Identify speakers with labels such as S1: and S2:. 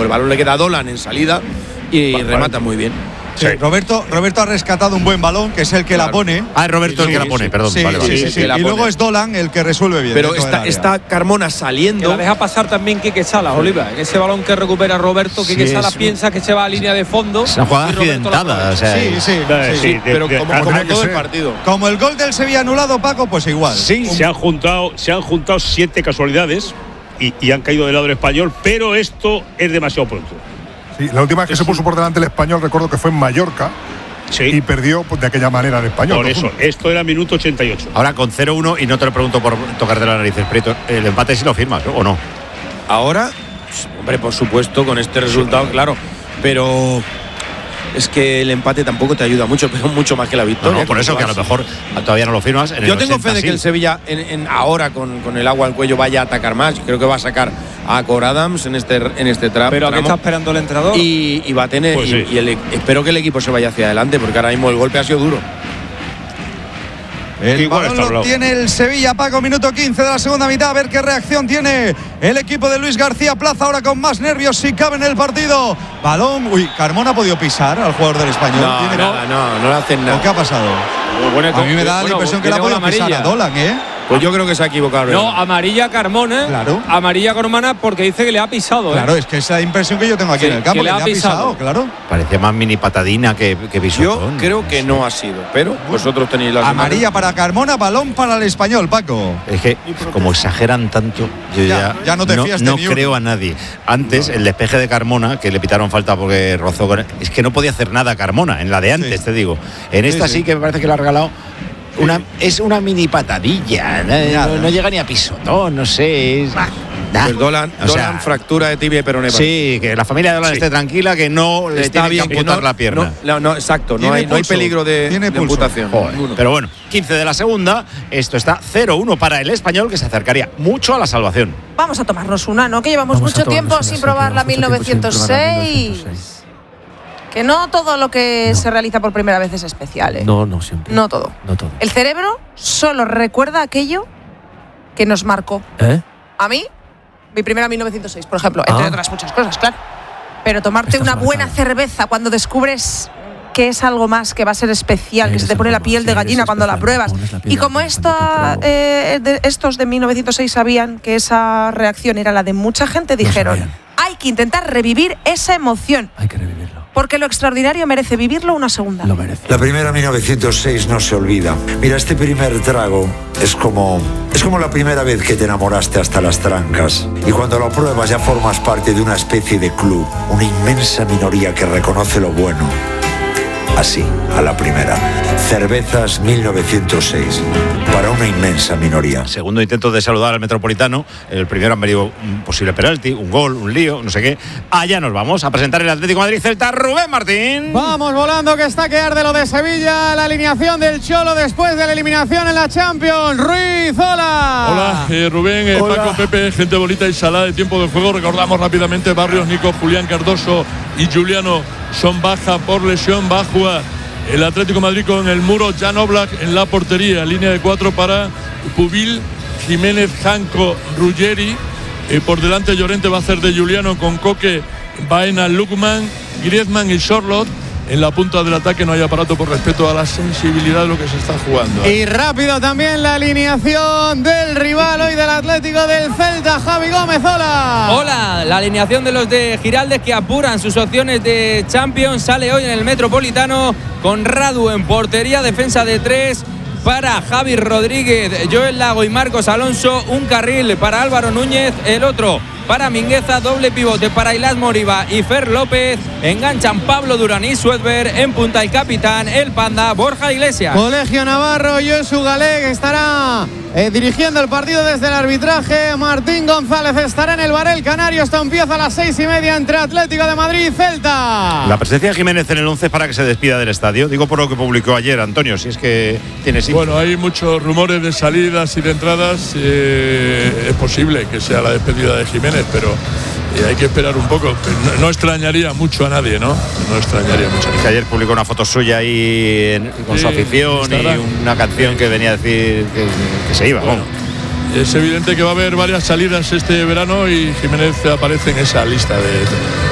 S1: pues el balón le queda a Dolan en salida y remata muy bien.
S2: Sí. Roberto ha rescatado un buen balón, que es el que la pone.
S3: Ah, es Roberto el que la pone, perdón.
S2: Sí,
S3: vale.
S2: Y luego es Dolan el que resuelve bien.
S1: Pero está Carmona saliendo.
S4: Que la deja pasar también Quique Salas, Oliva. En ese balón que recupera Roberto, Quique Salas piensa que se va a línea de fondo.
S3: Es una jugada accidentada. O sea,
S2: sí,
S1: pero como todo el partido. Como el gol del Sevilla anulado, Paco, pues igual.
S5: Sí, se han juntado 7 casualidades y han caído del lado del Español, pero esto es demasiado pronto.
S6: Sí, la última vez que se puso por delante el Español, recuerdo que fue en Mallorca.
S5: Sí.
S6: Y perdió de aquella manera el Español.
S5: Por eso, esto era minuto 88.
S3: Ahora con 0-1, y no te lo pregunto por tocarte las narices, Prieto, el empate sí lo firmas, ¿no? ¿O no?
S1: Ahora, hombre, por supuesto, con este resultado, claro. Pero es que el empate tampoco te ayuda mucho, pero mucho más que la victoria.
S3: No, por eso que a lo mejor todavía no lo firmas.
S1: Yo tengo fe de que el Sevilla ahora con el agua al cuello vaya a atacar más. Creo que va a sacar a Cor Adams en este tramo.
S4: Pero ¿a qué está esperando el entrenador?
S1: Y va a tener.
S5: Pues sí.
S1: Espero que el equipo se vaya hacia adelante, porque ahora mismo el golpe ha sido duro.
S2: El balón lo tiene el Sevilla, Paco, minuto 15 de la segunda mitad. A ver qué reacción tiene el equipo de Luis García Plaza, ahora con más nervios si cabe en el partido. Balón. Uy, Carmona ha podido pisar al jugador del Español.
S1: No le hacen nada.
S2: ¿Qué ha pasado? A mí me da la impresión que la ha podido pisar a Dolan, ¿eh?
S1: Pues yo creo que se ha equivocado.
S4: No, amarilla Carmona.
S2: Claro.
S4: Amarilla Carmona porque dice que le ha pisado.
S2: Claro, es que esa impresión que yo tengo aquí en el campo, que le ha pisado, claro.
S3: Parecía más mini patadina que pisotón.
S1: Yo creo que no ha sido, pero vosotros tenéis la
S2: amarilla para Carmona, balón para el Español, Paco.
S3: Es que como exageran tanto, yo
S2: ya no te fías de
S3: no
S2: ni uno.
S3: creo a nadie. Antes, el despeje de Carmona, que le pitaron falta porque rozó con él, es que no podía hacer nada Carmona, en la de antes, te digo. En esta sí que me parece que le ha regalado. Es una mini patadilla, no llega ni a pisotón, no sé.
S1: Pues Dolan fractura de tibia y peroné.
S3: Sí, que la familia de Dolan esté tranquila, que no le tiene que amputar la pierna.
S1: No, exacto, no hay peligro de amputación.
S3: Pero bueno, 15 de la segunda, esto está 0-1 para el Español, que se acercaría mucho a la salvación.
S7: Vamos a tomarnos una, ¿no? Que llevamos mucho tiempo sin probar la 1906. Que no todo lo que se realiza por primera vez es especial, ¿eh?
S8: No siempre.
S7: No todo. El cerebro solo recuerda aquello que nos marcó. A mí, mi primera 1906, por ejemplo, entre otras muchas cosas, claro. Pero tomarte una buena cerveza cuando descubres que es algo más, que va a ser especial, que se te pone la piel de gallina cuando la pruebas. Y como estos de 1906 sabían que esa reacción era la de mucha gente, dijeron, hay que intentar revivir esa emoción.
S8: Hay que revivirlo.
S7: Porque lo extraordinario merece vivirlo una segunda.
S8: Lo merece.
S9: La primera 1906 no se olvida. Mira, este primer trago es como la primera vez que te enamoraste hasta las trancas. Y cuando lo pruebas ya formas parte de una especie de club, una inmensa minoría que reconoce lo bueno. Así, a la primera. Cervezas 1906. Para una inmensa minoría.
S3: Segundo intento de saludar al Metropolitano. El primero han venido un posible penalti, un gol, un lío, no sé qué. Allá nos vamos a presentar el Atlético de Madrid Celta. Rubén Martín.
S10: Vamos volando, que está que arde lo de Sevilla. La alineación del Cholo después de la eliminación en la Champions. Ruiz, hola.
S11: Hola, Rubén, Paco, Pepe, gente bonita y salada de tiempo de juego. Recordamos rápidamente: Barrios, Nico, Julián Cardoso y Juliano son baja por lesión. Va a jugar el Atlético de Madrid con el muro, Jan Oblak en la portería, línea de 4 para Pubil, Jiménez, Janko, Ruggeri, por delante Llorente va a hacer de Juliano con Coque, Baena, Lukman, Griezmann y Sorloth. En la punta del ataque no hay aparato por respeto a la sensibilidad de lo que se está jugando.
S10: Y rápido también la alineación del rival hoy del Atlético del Celta, Javi Gómez, hola.
S4: Hola, la alineación de los de Giraldez que apuran sus opciones de Champions sale hoy en el Metropolitano con Radu en portería, defensa de 3 para Javi Rodríguez, Joel Lago y Marcos Alonso, un carril para Álvaro Núñez, el otro para Mingueza, doble pivote para Ilás Moriba y Fer López, enganchan Pablo Durán y Suedber, en punta el capitán, el Panda, Borja Iglesias.
S10: Colegio Navarro, Josu Galeg estará dirigiendo el partido desde el arbitraje, Martín González estará en el Barel Canario. Esto empieza a las 6:30 entre Atlético de Madrid y Celta.
S3: La presencia de Jiménez en el 11 para que se despida del estadio, digo por lo que publicó ayer Antonio, si es que tiene sitio.
S11: Bueno, hay muchos rumores de salidas y de entradas, es posible que sea la despedida de Jiménez, pero hay que esperar un poco. No extrañaría mucho a nadie, ¿no? No extrañaría mucho a nadie.
S3: Que ayer publicó una foto suya ahí con su afición y una canción que venía a decir que se iba. Bueno,
S11: es evidente que va a haber varias salidas este verano y Jiménez aparece en esa lista de